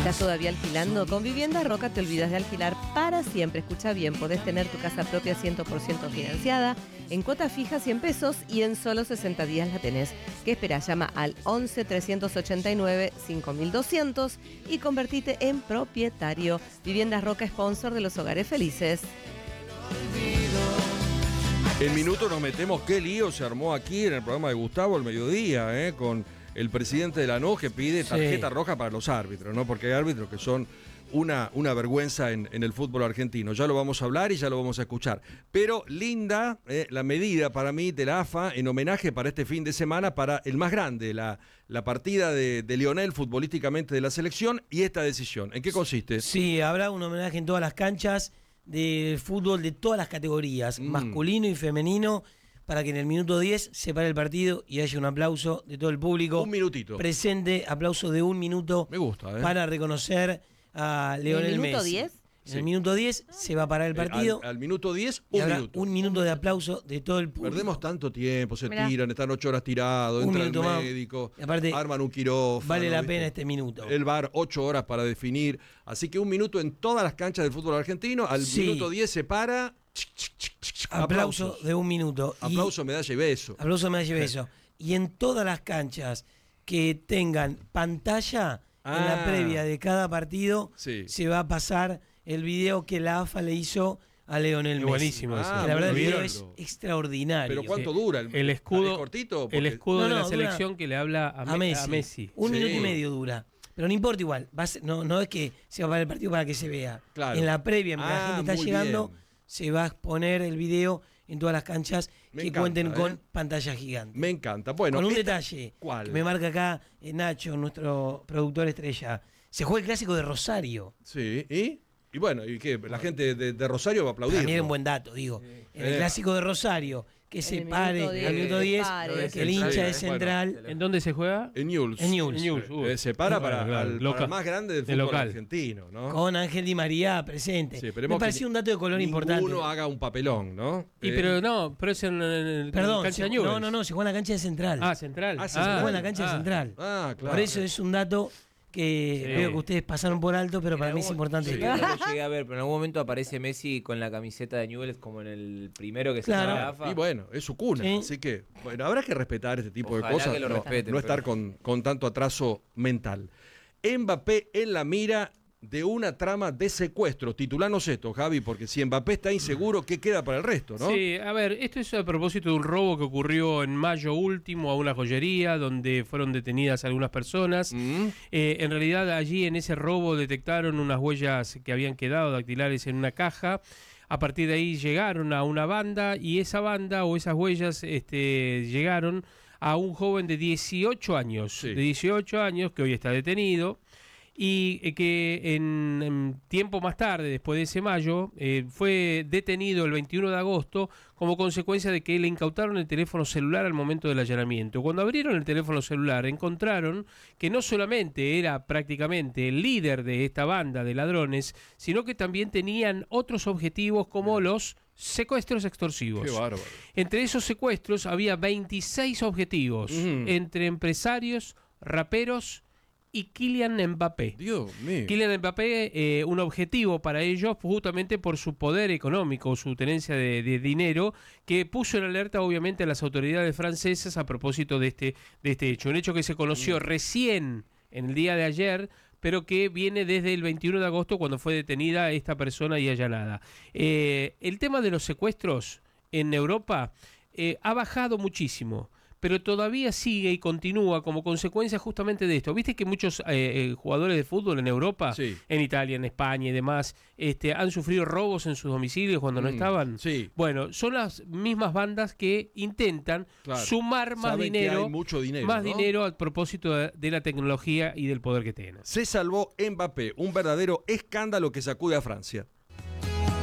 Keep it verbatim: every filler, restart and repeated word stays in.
¿Estás todavía alquilando? Con Viviendas Roca te olvidas de alquilar para siempre. Escucha bien, podés tener tu casa propia cien por ciento financiada, en cuota fija cien pesos y en solo sesenta días la tenés. ¿Qué esperás? Llama al once, trescientos ochenta y nueve, cinco mil doscientos y convertite en propietario. Viviendas Roca, sponsor de los hogares felices. En minutos nos metemos, qué lío se armó aquí en el programa de Gustavo al mediodía, ¿eh? Con el presidente de la N O que pide tarjeta sí. roja para los árbitros, ¿no? Porque hay árbitros que son una, una vergüenza en, en el fútbol argentino. Ya lo vamos a hablar y ya lo vamos a escuchar. Pero linda eh, la medida para mí de la A F A en homenaje para este fin de semana para el más grande, la, la partida de, de Lionel futbolísticamente de la selección y esta decisión. ¿En qué consiste? Sí, habrá un homenaje en todas las canchas de fútbol de todas las categorías, mm. masculino y femenino, para que en el minuto diez se pare el partido y haya un aplauso de todo el público. Un minutito. Presente, aplauso de un minuto. Me gusta, ¿eh? Para reconocer a Lionel Messi. ¿En el minuto diez? En sí. el minuto diez se va a parar el partido. Al, al minuto diez, un minuto. Un minuto de aplauso de todo el público. Perdemos tanto tiempo, se Mirá. tiran, están ocho horas tirados, un entra el médico, aparte, arman un quirófano. Vale la ¿viste? pena este minuto. El V A R, ocho horas para definir. Así que un minuto en todas las canchas del fútbol argentino. Al sí. minuto diez se para. Aplauso Aplausos. de un minuto. Aplauso, y, medalla y beso. Aplauso, medalla y beso. Y en todas las canchas que tengan pantalla ah. en la previa de cada partido, sí. se va a pasar el video que la A F A le hizo a Lionel Messi. Buenísimo eso. Ah, que la verdad el video es extraordinario. ¿Pero cuánto dura? El, el escudo, ¿Es cortito? Porque... el escudo no, no, de la dura selección que le habla a, a, Messi. a Messi. Un sí. minuto y medio dura. Pero no importa igual. Va a ser, no, no es que se va a parar el partido para que se vea. Claro. En la previa, mientras ah, la gente está llegando, bien. se va a exponer el video en todas las canchas me que encanta, cuenten ¿eh? con pantalla gigante. Me encanta. Bueno, con un esta... detalle ¿Cuál? que me marca acá eh, Nacho, nuestro productor estrella. Se juega el clásico de Rosario. Sí, ¿y? Y bueno, ¿y qué? La gente de, de Rosario va a aplaudir. También un buen dato, digo. Sí. En el eh. clásico de Rosario, que se el pare al minuto diez, que el hincha es sí, central. Bueno. ¿En dónde se juega? En Newell's. En Newell's. En Newell's. Uh. Eh, se para para, bueno, claro, al, para el más grande del fútbol local. argentino, ¿no? Con Ángel Di María presente. Sí, me pareció un dato de color importante. Ninguno haga un papelón, ¿no? Y eh. pero no, pero es en, en, Perdón, en cancha se, de Newell's. No, no, no, se juega en la cancha de Central. Ah, Central. Ah, se juega ah, en la cancha ah, de Central. Ah, claro. Por eso es un dato que sí. veo que ustedes pasaron por alto, pero en para algún, mí es importante. Sí, no lo llegué a ver, pero en algún momento aparece Messi con la camiseta de Newell's como en el primero que claro. se llama la A F A. Y bueno, es su cuna, sí. así que bueno, habrá que respetar este tipo Ojalá de cosas, que lo no, respeten, no estar pero... con, con tanto atraso mental. Mbappé en la mira de una trama de secuestro. Titulanos esto, Javi, porque si Mbappé está inseguro, ¿qué queda para el resto, no? Sí, a ver, esto es a propósito de un robo que ocurrió en mayo último a una joyería donde fueron detenidas algunas personas. Mm. Eh, en realidad allí en ese robo detectaron unas huellas que habían quedado dactilares en una caja. A partir de ahí llegaron a una banda y esa banda o esas huellas este, llegaron a un joven de dieciocho años, sí. de dieciocho años que hoy está detenido. Y eh, que en, en tiempo más tarde, después de ese mayo, eh, fue detenido el veintiuno de agosto como consecuencia de que le incautaron el teléfono celular al momento del allanamiento. Cuando abrieron el teléfono celular encontraron que no solamente era prácticamente el líder de esta banda de ladrones, sino que también tenían otros objetivos como los secuestros extorsivos. Qué bárbaro. Entre esos secuestros había veintiséis objetivos, mm. entre empresarios, raperos y Kylian Mbappé. Dios mío. Kylian Mbappé, eh, un objetivo para ellos justamente por su poder económico, su tenencia de, de dinero, que puso en alerta obviamente a las autoridades francesas a propósito de este, de este hecho. Un hecho que se conoció mm. recién en el día de ayer, pero que viene desde el veintiuno de agosto cuando fue detenida esta persona y allanada. Eh, el tema de los secuestros en Europa eh, ha bajado muchísimo, pero todavía sigue y continúa como consecuencia justamente de esto. ¿Viste que muchos eh, eh, jugadores de fútbol en Europa, sí. en Italia, en España y demás, este, han sufrido robos en sus domicilios cuando mm, no estaban? Sí. Bueno, son las mismas bandas que intentan claro. sumar más Saben dinero, que hay mucho dinero, más ¿no? dinero a propósito de, de la tecnología y del poder que tienen. Se salvó Mbappé, un verdadero escándalo que sacude a Francia.